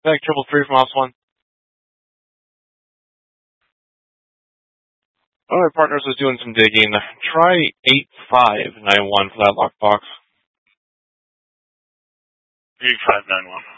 Back 333 from Ops 1. One of my partners was doing some digging. Try 8591 for that lockbox. 8591.